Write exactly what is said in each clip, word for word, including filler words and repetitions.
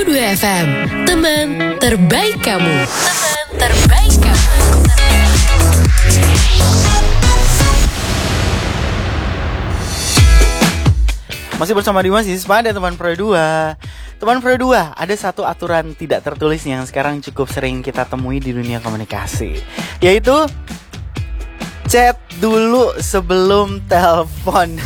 dua F M, teman terbaik kamu. Teman terbaik kamu. Masih bersama Dimas di Spada Teman Pro dua. Teman Pro dua, ada satu aturan tidak tertulis yang sekarang cukup sering kita temui di dunia komunikasi, yaitu chat dulu sebelum telepon.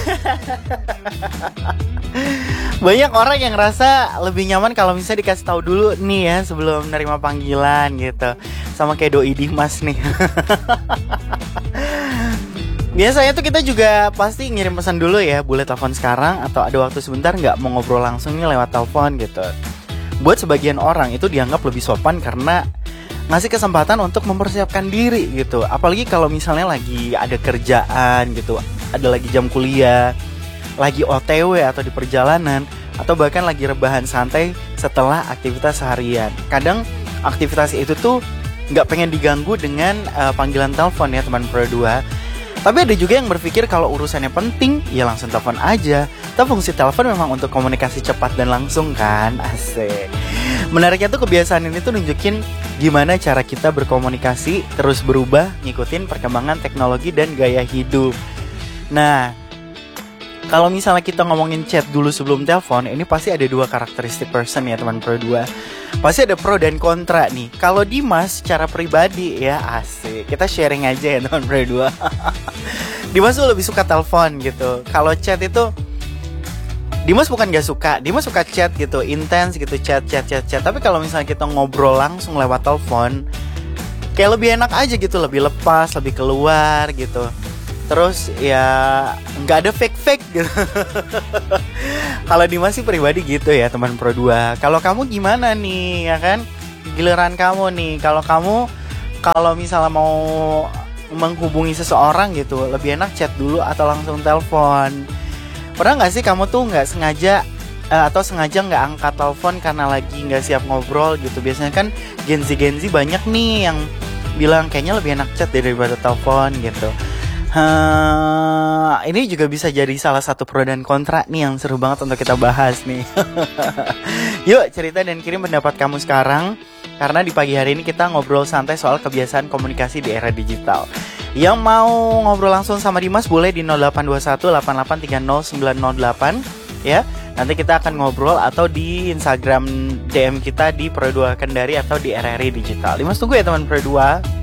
Banyak orang yang ngerasa lebih nyaman kalau misalnya dikasih tahu dulu nih ya sebelum nerima panggilan gitu. Sama kayak doi Dimas nih. Biasanya tuh kita juga pasti ngirim pesan dulu ya, boleh telepon sekarang atau ada waktu sebentar nggak, mau ngobrol langsung nih lewat telepon gitu. Buat sebagian orang itu dianggap lebih sopan karena ngasih kesempatan untuk mempersiapkan diri gitu. Apalagi kalau misalnya lagi ada kerjaan gitu, ada lagi jam kuliah, lagi O T W atau di perjalanan, atau bahkan lagi rebahan santai setelah aktivitas seharian. Kadang aktivitas itu tuh nggak pengen diganggu dengan uh, panggilan telepon ya teman Pro dua. Tapi ada juga yang berpikir kalau urusannya penting, ya langsung telepon aja. Tapi fungsi telepon memang untuk komunikasi cepat dan langsung kan, asik. Menariknya tuh kebiasaan ini tuh nunjukin gimana cara kita berkomunikasi terus berubah, ngikutin perkembangan teknologi dan gaya hidup. Nah, kalau misalnya kita ngomongin chat dulu sebelum telepon, ini pasti ada dua karakteristik person ya teman Pro dua. Pasti ada pro dan kontra nih. Kalau Dimas secara pribadi ya asik, kita sharing aja ya teman Pro dua. Dimas tuh lebih suka telepon gitu. Kalau chat itu Dimas bukan gak suka, Dimas suka chat gitu, intens gitu, chat chat chat chat. Tapi kalau misalnya kita ngobrol langsung lewat telepon, kayak lebih enak aja gitu, lebih lepas, lebih keluar gitu. Terus ya nggak ada fake-fake gitu. Kalau Dimas sih pribadi gitu ya teman Pro dua. Kalau kamu gimana nih ya kan? Giliran kamu nih. Kalau kamu kalau misalnya mau menghubungi seseorang gitu, lebih enak chat dulu atau langsung telepon? Pernah nggak sih kamu tuh nggak sengaja uh, atau sengaja nggak angkat telepon karena lagi nggak siap ngobrol gitu? Biasanya kan Gen Z Gen Z banyak nih yang bilang kayaknya lebih enak chat daripada telepon gitu. Uh, ini juga bisa jadi salah satu pro dan kontra nih yang seru banget untuk kita bahas nih. Yuk cerita dan kirim pendapat kamu sekarang, karena di pagi hari ini kita ngobrol santai soal kebiasaan komunikasi di era digital. Yang mau ngobrol langsung sama Dimas boleh di nol delapan dua satu delapan delapan tiga nol sembilan nol delapan ya. Nanti kita akan ngobrol atau di Instagram D M kita di Pro dua Kendari atau di R R I Digital. Dimas tunggu ya teman Pro dua.